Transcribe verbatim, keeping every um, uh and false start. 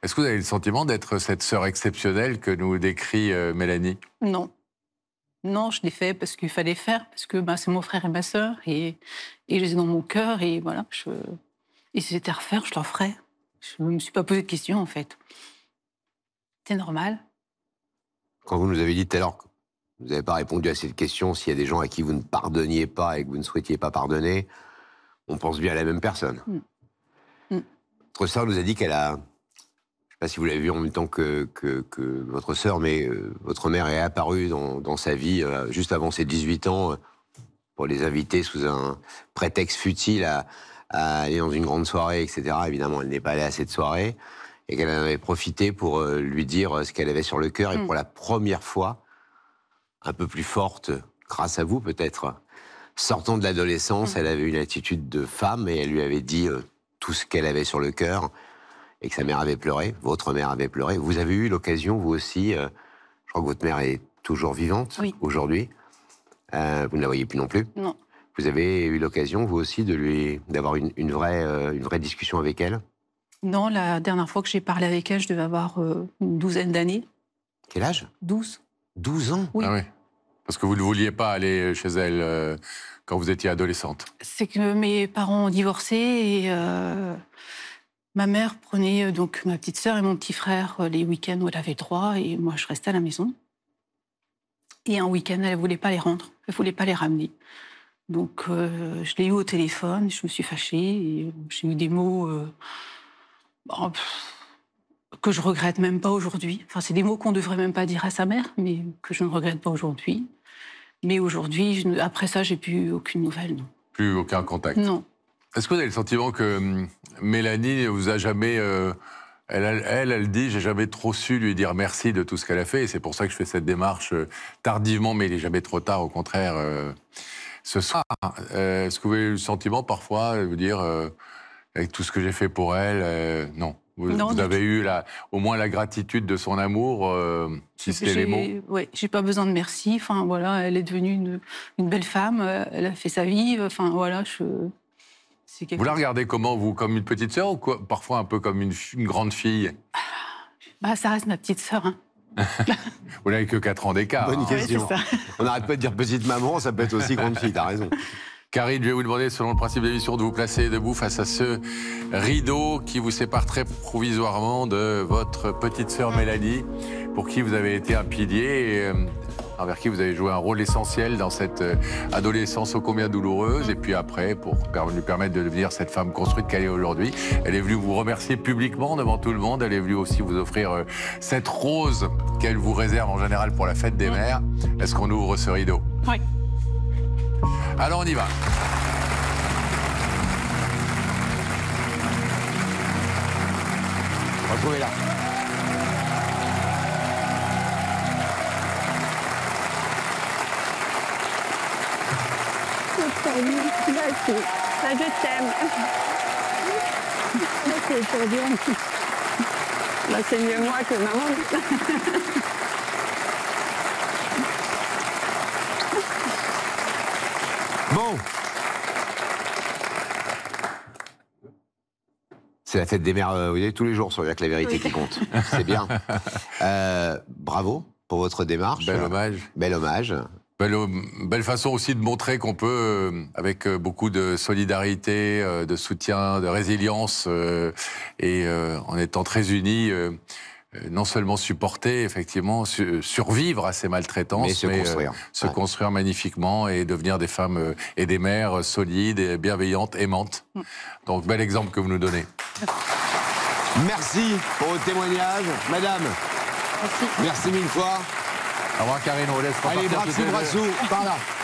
Est-ce que vous avez le sentiment d'être cette sœur exceptionnelle que nous décrit euh, Mélanie? Non. Non, je l'ai fait parce qu'il fallait faire, parce que bah, c'est mon frère et ma sœur, et, et je les ai dans mon cœur, et voilà. Je, et si c'était à refaire, je le referais. Je ne me suis pas posé de questions, en fait. C'est normal. Quand vous nous avez dit tout à l'heure que vous n'avez pas répondu à cette question, s'il y a des gens à qui vous ne pardonniez pas et que vous ne souhaitiez pas pardonner, on pense bien à la même personne. Mm. Mm. Votre sœur nous a dit qu'elle a... Je ne sais pas si vous l'avez vu en même temps que, que, que votre sœur, mais euh, votre mère est apparue dans, dans sa vie euh, juste avant ses dix-huit ans euh, pour les inviter sous un prétexte futile à, à aller dans une grande soirée, et cetera. Évidemment, elle n'est pas allée à cette soirée et qu'elle en avait profité pour euh, lui dire ce qu'elle avait sur le cœur. Et Mm. pour la première fois, un peu plus forte, grâce à vous peut-être, sortant de l'adolescence, Mm. elle avait une attitude de femme et elle lui avait dit euh, tout ce qu'elle avait sur le cœur et que sa mère avait pleuré, votre mère avait pleuré. Vous avez eu l'occasion, vous aussi, euh, je crois que votre mère est toujours vivante Oui. aujourd'hui, euh, vous ne la voyez plus non plus. Non. Vous avez eu l'occasion, vous aussi, de lui d'avoir une, une, vraie, euh, une vraie discussion avec elle? Non, la dernière fois que j'ai parlé avec elle, je devais avoir euh, une douzaine d'années. Quel âge? douze. douze ans? Oui. Ah oui. Parce que vous ne vouliez pas aller chez elle euh, quand vous étiez adolescente. C'est que mes parents ont divorcé et euh, ma mère prenait donc ma petite sœur et mon petit frère les week-ends où elle avait droit, et moi je restais à la maison. Et un week-end, elle ne voulait pas les rendre, elle ne voulait pas les ramener. Donc euh, je l'ai eu au téléphone, je me suis fâchée, et j'ai eu des mots euh, oh, pff, que je regrette même pas aujourd'hui. Enfin, c'est des mots qu'on ne devrait même pas dire à sa mère, mais que je ne regrette pas aujourd'hui. Mais aujourd'hui, je ne... après ça, j'ai plus aucune nouvelle, non. Plus aucun contact. Non. Est-ce que vous avez le sentiment que hum, Mélanie ne vous a jamais... Euh, elle, elle, elle dit, j'ai jamais trop su lui dire merci de tout ce qu'elle a fait, et c'est pour ça que je fais cette démarche euh, tardivement, mais il n'est jamais trop tard, au contraire. Euh, ce soir, euh, est-ce que vous avez eu le sentiment parfois de vous dire, euh, avec tout ce que j'ai fait pour elle, euh, non. Vous, Non, vous avez tout. eu la, au moins la gratitude de son amour, euh, si c'était les mots. Oui, j'ai pas besoin de merci. Enfin voilà, elle est devenue une, une belle femme. Elle a fait sa vie. Enfin voilà, je. Vous la regardez comment, vous, comme une petite sœur ou quoi, parfois un peu comme une, une grande fille? Bah ça reste ma petite sœur. Hein. Vous n'avez que quatre ans d'écart. Bonne hein. question. Ouais, On n'arrête pas de dire petite maman, ça peut être aussi grande fille, t'as raison. Karine, je vais vous demander, selon le principe de l'émission, de vous placer debout face à ce rideau qui vous sépare très provisoirement de votre petite sœur Mélanie, pour qui vous avez été un pilier et euh, envers qui vous avez joué un rôle essentiel dans cette euh, adolescence ô combien douloureuse. Et puis après, pour lui permettre de devenir cette femme construite qu'elle est aujourd'hui, elle est venue vous remercier publiquement devant tout le monde. Elle est venue aussi vous offrir euh, cette rose qu'elle vous réserve en général pour la fête des mères. Est-ce qu'on ouvre ce rideau? Oui. Alors on y va. Retrouvez-la. Merci. Ah, je t'aime. C'est trop bien. Bah, c'est mieux moi que maman. Bon. C'est la fête des mères, euh, vous voyez, tous les jours sur Il y a que la vérité qui compte. C'est bien. Euh, bravo pour votre démarche. Bel hommage. Bel hommage. Belle, belle façon aussi de montrer qu'on peut, euh, avec euh, beaucoup de solidarité, euh, de soutien, de résilience, euh, et euh, en étant très unis, euh, non seulement supporter, effectivement, su survivre à ces maltraitances, mais se mais construire, euh, se ouais. construire magnifiquement et devenir des femmes euh, et des mères solides, et bienveillantes, aimantes. Mm. Donc, bel exemple que vous nous donnez. Merci pour votre témoignage, madame. Merci. Merci mille fois. Au revoir, Karine, on vous laisse repartir. Allez, Brassou, toutes les deux. Brassou, par là.